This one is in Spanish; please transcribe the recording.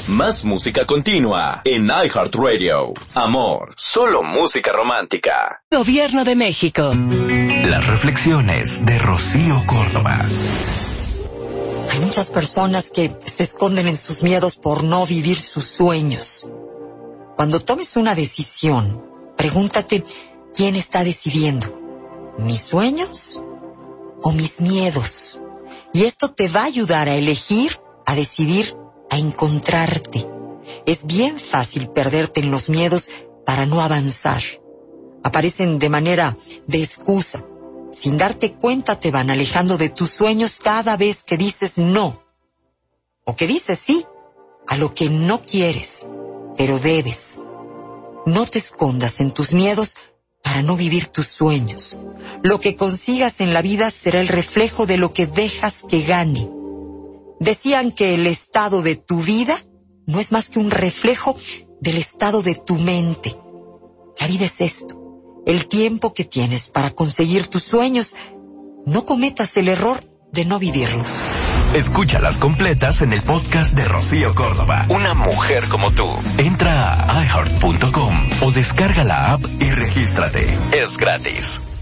Más música continua en iHeartRadio. Amor, solo música romántica. Gobierno de México. Las reflexiones de Rocío Córdoba. Hay muchas personas que se esconden en sus miedos por no vivir sus sueños. Cuando tomes una decisión, pregúntate quién está decidiendo, ¿mis sueños o mis miedos? Y esto te va a ayudar a elegir, a decidir, a encontrarte. Es bien fácil perderte en los miedos para no avanzar. Aparecen de manera de excusa. Sin darte cuenta te van alejando de tus sueños cada vez que dices no. O que dices sí a lo que no quieres, pero debes. No te escondas en tus miedos para no vivir tus sueños. Lo que consigas en la vida será el reflejo de lo que dejas que gane. Decían que el estado de tu vida no es más que un reflejo del estado de tu mente. La vida es esto, el tiempo que tienes para conseguir tus sueños. No cometas el error de no vivirlos. Escúchalas completas en el podcast de Rocío Córdoba. Una mujer como tú. Entra a iHeart.com o descarga la app y regístrate. Es gratis.